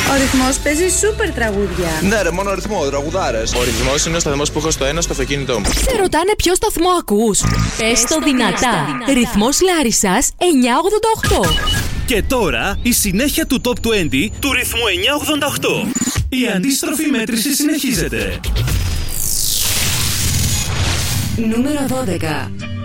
Ο ρυθμός παίζει σούπερ τραγούδια. Ναι, ρε, μόνο ρυθμό, τραγουδάρες. Ο ρυθμός είναι ο σταθμός που έχω στο ένα στο αυτοκίνητό μου. Σε ρωτάνε ποιο σταθμό ακούς. Πες το δυνατά. Ρυθμός Λάρισσας 988. Και τώρα η συνέχεια του Top 20 του ρυθμού 988. Η αντίστροφη μέτρηση συνεχίζεται. Νούμερο 12.